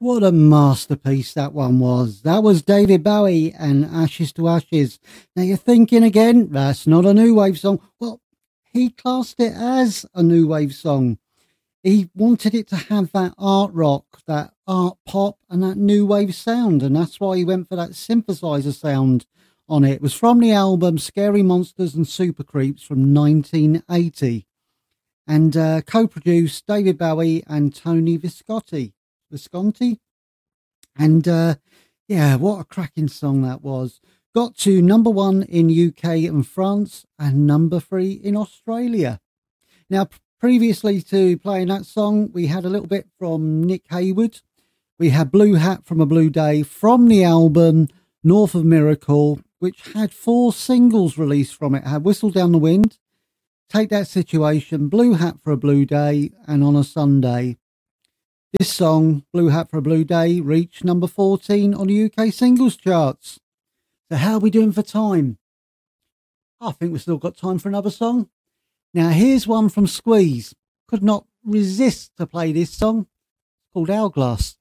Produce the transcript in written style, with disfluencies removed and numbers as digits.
What a masterpiece that one was. That was David Bowie and Ashes to Ashes. Now you're thinking again, that's not a new wave song. Well, he classed it as a new wave song. He wanted it to have that art rock, that art pop and that new wave sound. And that's why he went for that synthesizer sound on it. It was from the album Scary Monsters and Super Creeps from 1980. And co-produced David Bowie and Tony Visconti. And yeah, what a cracking song that was. Got to number 1 in UK and France and number 3 in Australia. Now, previously to playing that song, we had a little bit from Nick Hayward. We had Blue Hat from a Blue Day from the album North of Miracle, which had 4 singles released from it. It had Whistle Down the Wind, Take That Situation, Blue Hat for a Blue Day, and On a Sunday. This song, Blue Hat for a Blue Day, reached number 14 on the UK singles charts. So how are we doing for time? I think we've still got time for another song. Now here's one from Squeeze. Could not resist to play this song. It's called Hourglass.